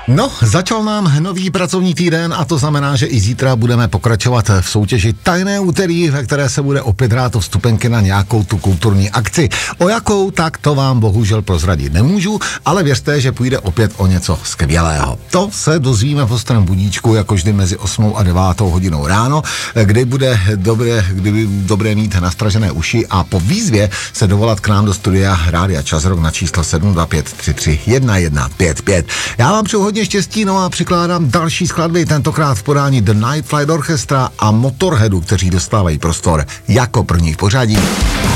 No, začal nám nový pracovní týden a to znamená, že i zítra budeme pokračovat v soutěži Tajné úterý, ve které se bude opět hrát o vstupenky na nějakou tu kulturní akci. O jakou, tak to vám bohužel prozradit nemůžu, ale věřte, že půjde opět o něco skvělého. To se dozvíme v Ostrém budíčku, jako vždy mezi 8 a 9 hodinou ráno, kdy bude dobré mít nastražené uši a po výzvě se dovolat k nám do studia Rádia Čas Rock na číslo 725 33 1155. Já vám přeju hodně štěstí, no a přikládám další skladby, tentokrát v podání The Night Flight Orchestra a Motorheadu, kteří dostávají prostor jako první v pořadí.